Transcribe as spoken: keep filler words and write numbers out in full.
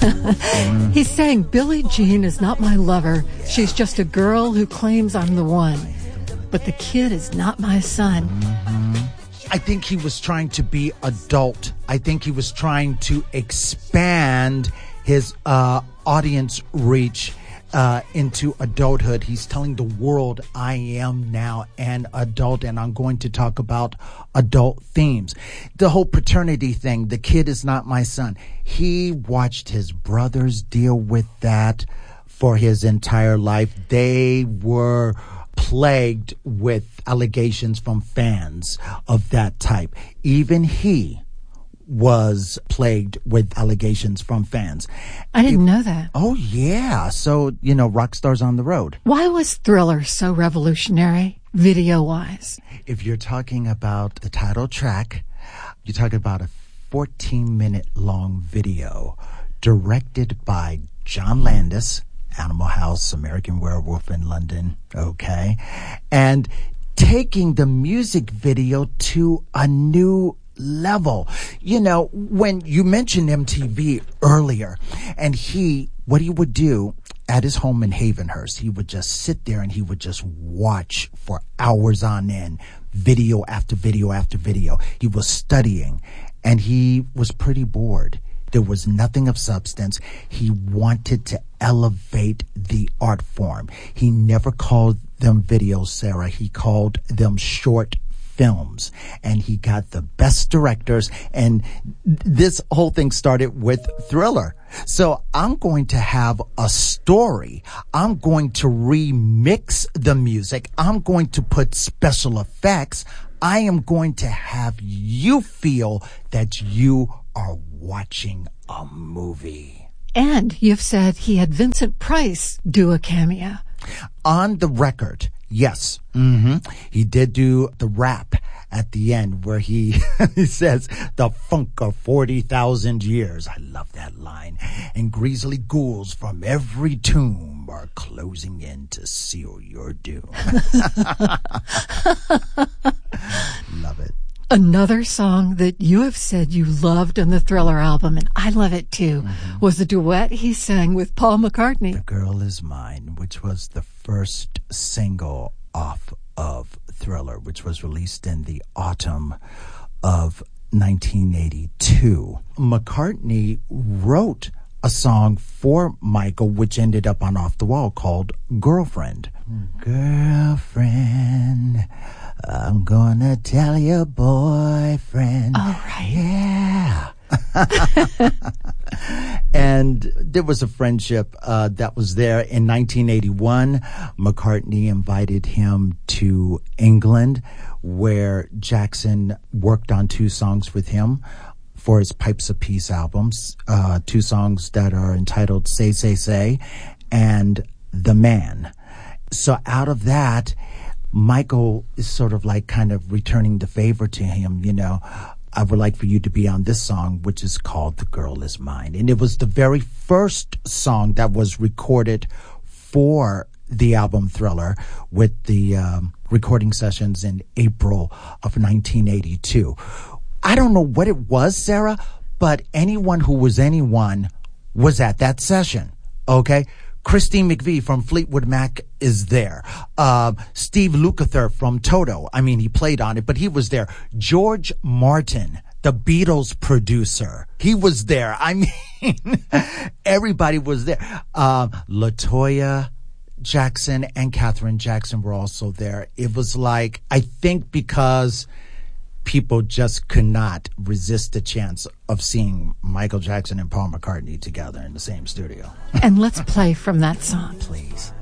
Mm-hmm. He's saying, Billie Jean is not my lover. Yeah. She's just a girl who claims I'm the one. But the kid is not my son. Mm-hmm. I think he was trying to be adult. I think he was trying to expand his uh, audience reach uh, into adulthood. He's telling the world, I am now an adult, and I'm going to talk about adult themes. The whole paternity thing, the kid is not my son. He watched his brothers deal with that for his entire life. They were plagued with allegations from fans of that type. Even he was plagued with allegations from fans. I didn't it, know that. Oh, yeah. So, you know, rock stars on the road. Why was Thriller so revolutionary, video-wise? If you're talking about the title track, you're talking about a fourteen-minute long video directed by John Landis, Animal House, American Werewolf in London, okay? And taking the music video to a new level. You know, when you mentioned M T V earlier, and he, what he would do at his home in Havenhurst, he would just sit there and he would just watch for hours on end, video after video after video. He was studying, and he was pretty bored. There was nothing of substance. He wanted to elevate the art form. He never called them videos, Sarah. He called them short films. And he got the best directors. And this whole thing started with Thriller. So I'm going to have a story. I'm going to remix the music. I'm going to put special effects. I am going to have you feel that you are watching a movie. And you've said he had Vincent Price do a cameo. On the record, yes. Mm-hmm. He did do the rap at the end where he, he says, the funk of forty thousand years. I love that line. And grisly ghouls from every tomb are closing in to seal your doom. Love it. Another song that you have said you loved on the Thriller album, and I love it too, mm-hmm. was a duet he sang with Paul McCartney. The Girl Is Mine, which was the first single off of Thriller, which was released in the autumn of nineteen eighty-two. McCartney wrote a song for Michael, which ended up on Off the Wall, called Girlfriend. Girlfriend, I'm gonna tell your boyfriend. All right. Yeah. And there was a friendship uh, that was there. In nineteen eighty-one, McCartney invited him to England, where Jackson worked on two songs with him for his Pipes of Peace albums, uh, two songs that are entitled Say, Say, Say and The Man. So out of that, Michael is sort of like kind of returning the favor to him, you know. I would like for you to be on this song, which is called The Girl Is Mine. And it was the very first song that was recorded for the album Thriller, with the um, recording sessions in April of nineteen eighty-two. I don't know what it was, Sarah, but anyone who was anyone was at that session, okay? Christine McVie from Fleetwood Mac is there. Uh, Steve Lukather from Toto. I mean, he played on it, but he was there. George Martin, the Beatles producer, he was there. I mean, everybody was there. Uh, LaToya Jackson and Katherine Jackson were also there. It was like, I think because people just could not resist the chance of seeing Michael Jackson and Paul McCartney together in the same studio. And let's play from that song. Please.